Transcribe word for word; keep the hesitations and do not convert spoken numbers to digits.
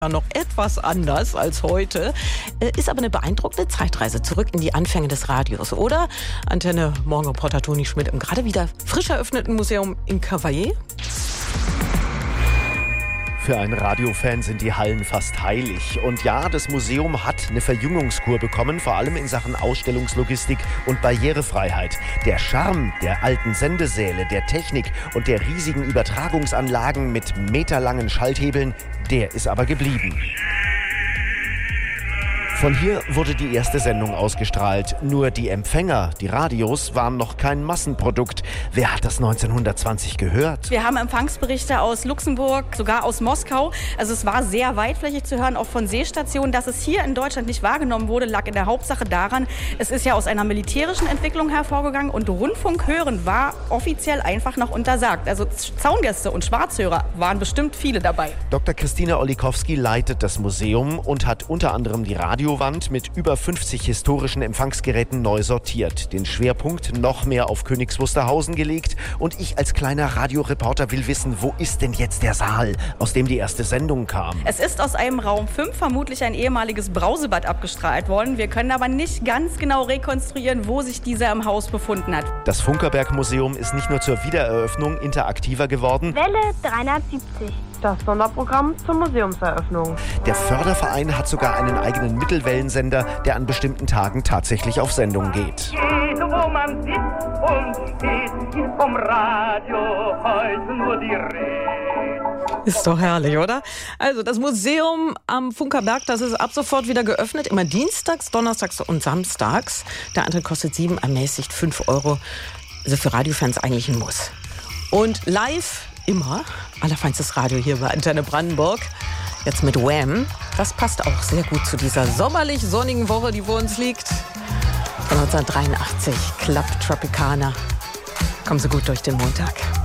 noch etwas anders als heute, ist aber eine beeindruckende Zeitreise zurück in die Anfänge des Radios, oder? Antenne Morgenreporter Toni Schmidt im gerade wieder frisch eröffneten Museum in Cavaillé. Für einen Radiofan sind die Hallen fast heilig. Und ja, das Museum hat eine Verjüngungskur bekommen, vor allem in Sachen Ausstellungslogistik und Barrierefreiheit. Der Charme der alten Sendesäle, der Technik und der riesigen Übertragungsanlagen mit meterlangen Schalthebeln, der ist aber geblieben. Von hier wurde die erste Sendung ausgestrahlt. Nur die Empfänger, die Radios, waren noch kein Massenprodukt. Wer hat das neunzehnhundertzwanzig gehört? Wir haben Empfangsberichte aus Luxemburg, sogar aus Moskau. Also es war sehr weitflächig zu hören, auch von Seestationen. Dass es hier in Deutschland nicht wahrgenommen wurde, lag in der Hauptsache daran, es ist ja aus einer militärischen Entwicklung hervorgegangen und Rundfunk hören war offiziell einfach noch untersagt. Also Zaungäste und Schwarzhörer waren bestimmt viele dabei. Doktor Christina Ollikowski leitet das Museum und hat unter anderem die Radio Wand mit über fünfzig historischen Empfangsgeräten neu sortiert, den Schwerpunkt noch mehr auf Königs Wusterhausen gelegt und ich als kleiner Radioreporter will wissen, wo ist denn jetzt der Saal, aus dem die erste Sendung kam? Es ist aus einem Raum fünf vermutlich ein ehemaliges Brausebad abgestrahlt worden. Wir können aber nicht ganz genau rekonstruieren, wo sich dieser im Haus befunden hat. Das Funkerberg-Museum ist nicht nur zur Wiedereröffnung interaktiver geworden. Welle dreihundertsiebzig. Das Sonderprogramm zur Museumseröffnung. Der Förderverein hat sogar einen eigenen Mittelwellensender, der an bestimmten Tagen tatsächlich auf Sendung geht. Wo man sitzt und steht, vom Radio heute nur die Rede. Ist doch herrlich, oder? Also das Museum am Funkerberg, das ist ab sofort wieder geöffnet. Immer dienstags, donnerstags und samstags. Der Eintritt kostet sieben, ermäßigt fünf Euro. Also für Radiofans eigentlich ein Muss. Und live immer allerfeinstes Radio hier bei Antenne Brandenburg. Jetzt mit Wham. Das passt auch sehr gut zu dieser sommerlich sonnigen Woche, die vor uns liegt. Von neunzehnhundertdreiundachtzig, Club Tropicana. Kommen Sie gut durch den Montag.